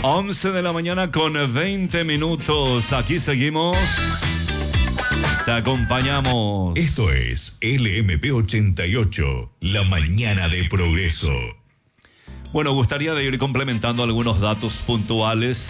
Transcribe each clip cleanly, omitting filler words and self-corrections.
11 de la mañana con 20 minutos. Aquí seguimos. Te acompañamos. Esto es LMP 88, la mañana de Progreso. Bueno, gustaría de ir complementando algunos datos puntuales.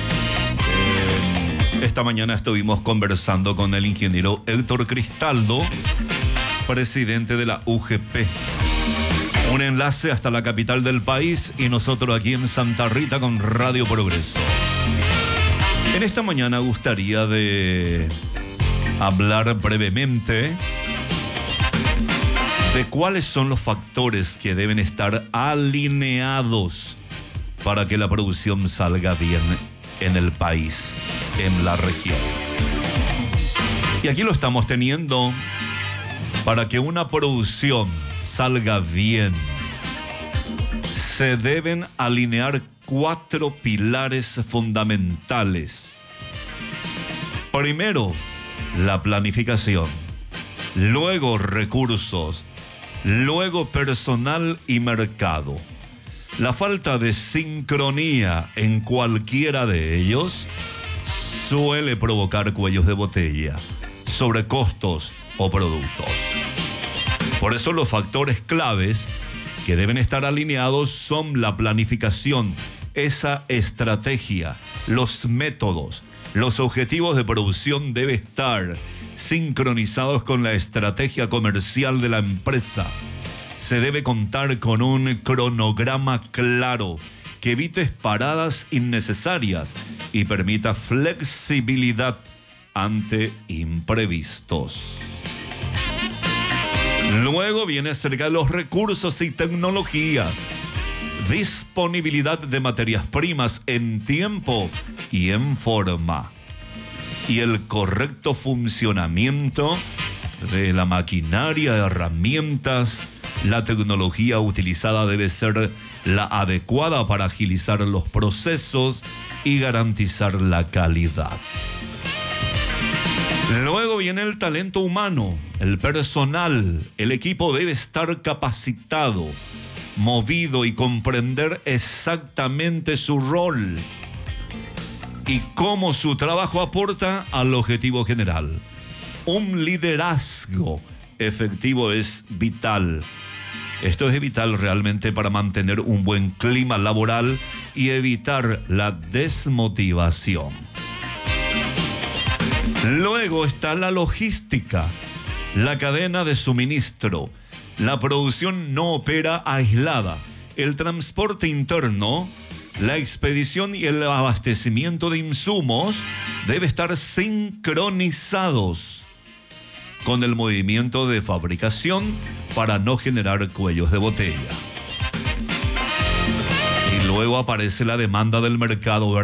Esta mañana estuvimos conversando con el ingeniero Héctor Cristaldo, presidente de la UGP. Un enlace hasta la capital del país y nosotros aquí en Santa Rita con Radio Progreso. En esta mañana gustaría de hablar brevemente de cuáles son los factores que deben estar alineados para que la producción salga bien en el país, en la región. Y aquí lo estamos teniendo. Para que una producción salga bien, se deben alinear 4 pilares fundamentales. Primero, la planificación. Luego, recursos. Luego, personal y mercado. La falta de sincronía en cualquiera de ellos suele provocar cuellos de botella, sobrecostos o productos. Por eso los factores claves que deben estar alineados son la planificación, esa estrategia, los métodos, los objetivos de producción deben estar sincronizados con la estrategia comercial de la empresa. Se debe contar con un cronograma claro que evite paradas innecesarias y permita flexibilidad ante imprevistos. Luego viene acerca de los recursos y tecnología, disponibilidad de materias primas en tiempo y en forma, y el correcto funcionamiento de la maquinaria, herramientas. La tecnología utilizada debe ser la adecuada para agilizar los procesos y garantizar la calidad. Luego viene el talento humano, el personal. El equipo debe estar capacitado, movido y comprender exactamente su rol y cómo su trabajo aporta al objetivo general. Un liderazgo efectivo es vital. Esto es vital realmente para mantener un buen clima laboral y evitar la desmotivación. Luego está la logística, la cadena de suministro. La producción no opera aislada. El transporte interno, la expedición y el abastecimiento de insumos debe estar sincronizados con el movimiento de fabricación para no generar cuellos de botella. Y luego aparece la demanda del mercado, ¿verdad?